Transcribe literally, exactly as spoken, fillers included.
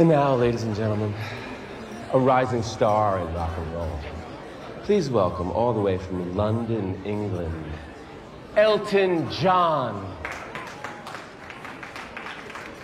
And now, ladies and gentlemen, a rising star in rock and roll. Please welcome, all the way from London, England, Elton John.